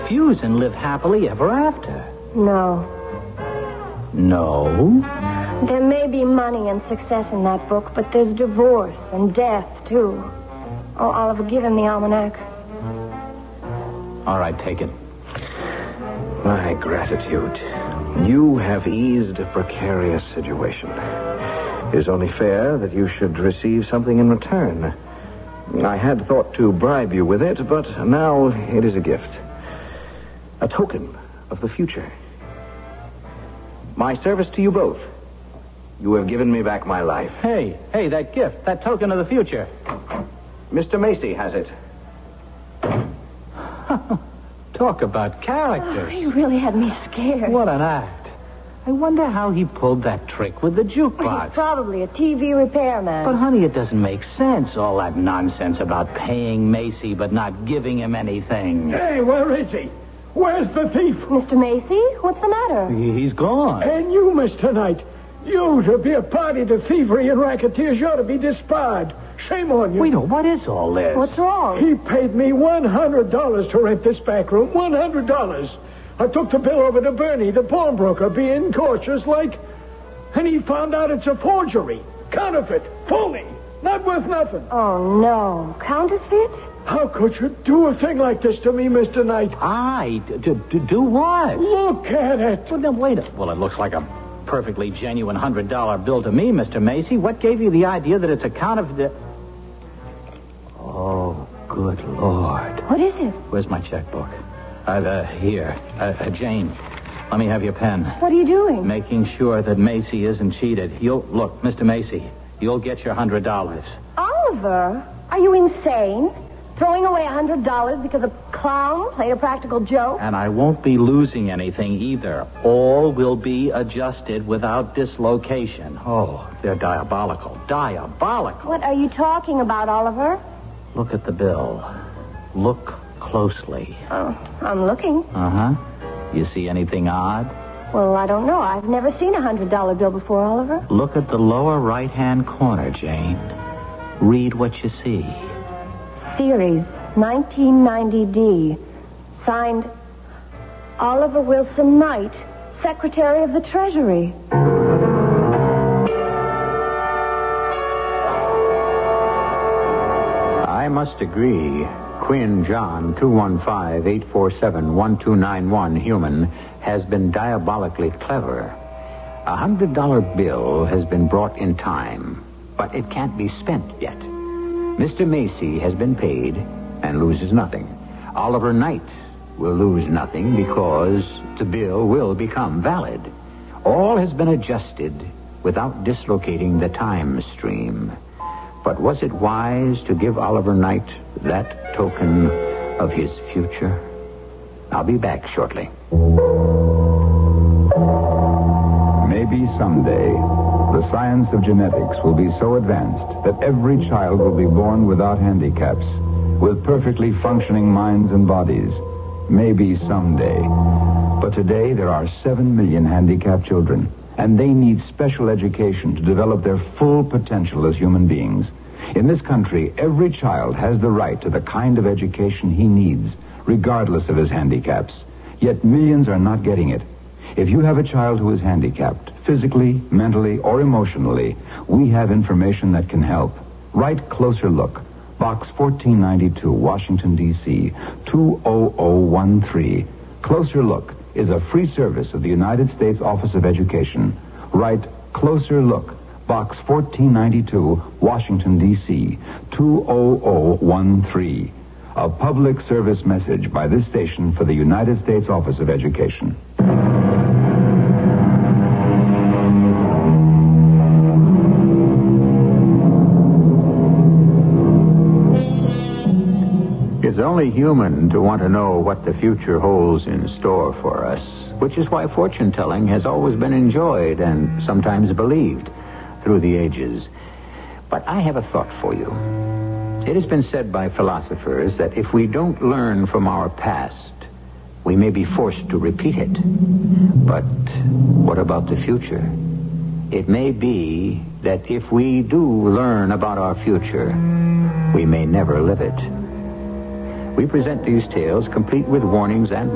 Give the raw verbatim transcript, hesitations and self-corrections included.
fuse and live happily ever after. No. No? There may be money and success in that book, but there's divorce and death, too. Oh, Oliver, give him the almanac. All right, take it. My gratitude. You have eased a precarious situation. It is only fair that you should receive something in return. I had thought to bribe you with it, but now it is a gift. A token of the future. My service to you both. You have given me back my life. Hey, hey, that gift, that token of the future. Mister Macy has it. Talk about characters. Oh, you really had me scared. What an act. I wonder how he pulled that trick with the jukebox. He's probably a T V repairman. But, honey, it doesn't make sense, all that nonsense about paying Macy but not giving him anything. Hey, where is he? Where's the thief? Mister Macy, what's the matter? He's gone. And you, Mister Knight. You, to be a party to thievery and racketeers, you ought to be disbarred. Shame on you. Wait, what is all this? What's wrong? He paid me one hundred dollars to rent this back room. one hundred dollars. I took the bill over to Bernie, the pawnbroker, being cautious like... And he found out it's a forgery. Counterfeit. Phony. Not worth nothing. Oh, no. Counterfeit? How could you do a thing like this to me, Mister Knight? I? To, to do what? Look at it. Well, then, wait a... Well, it looks like a perfectly genuine one hundred dollar bill to me, Mister Macy. What gave you the idea that it's a counterfeit... Oh, good Lord. What is it? Where's my checkbook? Uh, uh, here. Uh, uh, Jane, let me have your pen. What are you doing? Making sure that Macy isn't cheated. You'll... Look, Mister Macy, you'll get your one hundred dollars. Oliver, are you insane? Throwing away one hundred dollars because a clown played a practical joke? And I won't be losing anything either. All will be adjusted without dislocation. Oh, they're diabolical. Diabolical. What are you talking about, Oliver? Look at the bill. Look closely. Oh, I'm looking. Uh-huh. You see anything odd? Well, I don't know. I've never seen a one hundred dollar bill before, Oliver. Look at the lower right-hand corner, Jane. Read what you see. Series nineteen ninety D. Signed Oliver Wilson Knight, Secretary of the Treasury. I must agree. Quinn John, two one five, eight four seven, one two nine one, human, has been diabolically clever. A one hundred dollar bill has been brought in time, but it can't be spent yet. Mister Macy has been paid and loses nothing. Oliver Knight will lose nothing because the bill will become valid. All has been adjusted without dislocating the time stream. But was it wise to give Oliver Knight that token of his future? I'll be back shortly. Maybe someday, the science of genetics will be so advanced that every child will be born without handicaps, with perfectly functioning minds and bodies. Maybe someday. But today there are seven million handicapped children, and they need special education to develop their full potential as human beings. In this country, every child has the right to the kind of education he needs, regardless of his handicaps. Yet millions are not getting it. If you have a child who is handicapped, physically, mentally, or emotionally, we have information that can help. Write Closer Look, Box fourteen ninety-two, Washington, D C, two oh oh one three. Closer Look is a free service of the United States Office of Education. Write Closer Look, Box fourteen ninety-two, Washington, D C, two oh oh one three. A public service message by this station for the United States Office of Education. It's only human to want to know what the future holds in store for us, which is why fortune-telling has always been enjoyed and sometimes believed through the ages. But I have a thought for you. It has been said by philosophers that if we don't learn from our past, we may be forced to repeat it. But what about the future? It may be that if we do learn about our future, we may never live it. We present these tales complete with warnings and